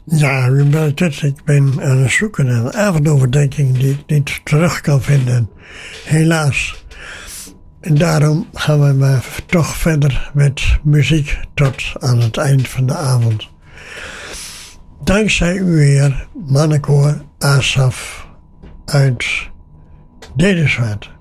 Ja, u merkt het. Ik ben aan het zoeken naar een avondoverdenking die ik niet terug kan vinden. Helaas. En daarom gaan we maar toch verder met muziek tot aan het eind van de avond. Dankzij u weer, mannenkoor Asaf uit Dedeswaard.